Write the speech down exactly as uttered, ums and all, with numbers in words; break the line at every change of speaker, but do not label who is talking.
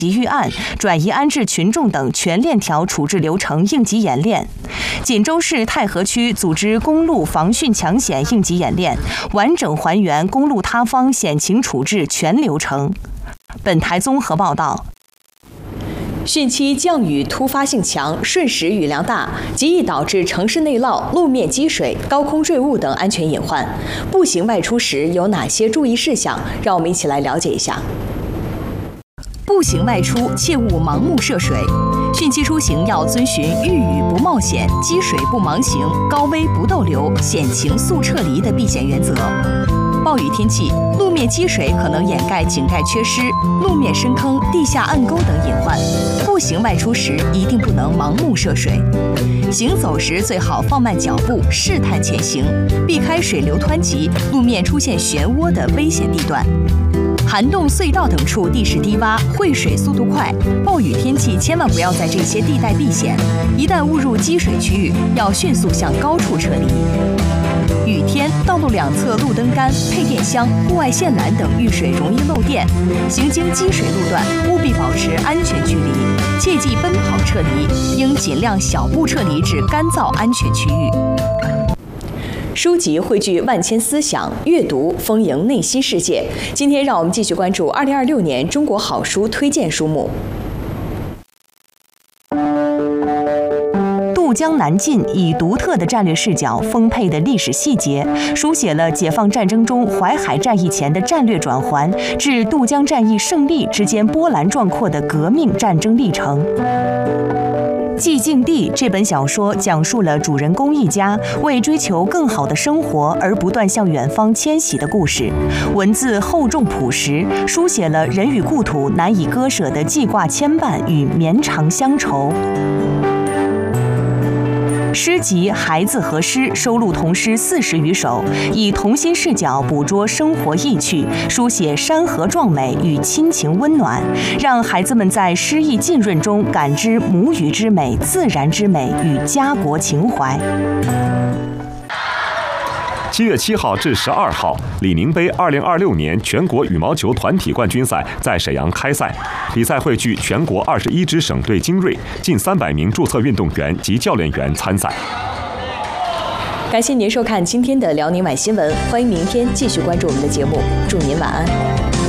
及预案、转移安置群众等全链条处置流程应急演练。锦州市太和区组织公路防汛抢险应急演练，完整还原公路塌方险情处置全流程。本台综合报道。
汛期降雨突发性强，瞬时雨量大，极易导致城市内涝、路面积水、高空坠物等安全隐患。步行外出时有哪些注意事项？让我们一起来了解一下。步行外出切勿盲目涉水，汛期出行要遵循遇雨不冒险、积水不盲行、高危不逗留、险情速撤离的避险原则。暴雨天气，路面积水可能掩盖井盖缺失、路面深坑、地下暗沟等隐患。步行外出时一定不能盲目涉水，行走时最好放慢脚步，试探前行，避开水流湍急、路面出现漩涡的危险地段。涵洞、隧道等处地势低洼，汇水速度快，暴雨天气千万不要在这些地带避险。一旦误入积水区域，要迅速向高处撤离。雨天，道路两侧路灯杆、配电箱、户外线缆等遇水容易漏电，行经积水路段务必保持安全距离，切忌奔跑撤离，应尽量小步撤离至干燥安全区域。书籍汇聚万千思想，阅读丰盈内心世界。今天让我们继续关注二零二六年中国好书推荐书目。
渡江南进以独特的战略视角、丰沛的历史细节，书写了解放战争中淮海战役前的战略转环至渡江战役胜利之间波澜壮阔的革命战争历程。《寂静地》这本小说讲述了主人公一家为追求更好的生活而不断向远方迁徙的故事，文字厚重朴实，书写了人与故土难以割舍的记挂牵绊与绵长乡愁。诗集《孩子和诗》收录童诗四十余首，以童心视角捕捉生活意趣，书写山河壮美与亲情温暖，让孩子们在诗意浸润中感知母语之美、自然之美与家国情怀。
七月七号至十二号，李宁杯二零二六年全国羽毛球团体冠军赛在沈阳开赛。比赛汇聚全国二十一支省队精锐，近三百名注册运动员及教练员参赛。
感谢您收看今天的辽宁晚新闻，欢迎明天继续关注我们的节目，祝您晚安。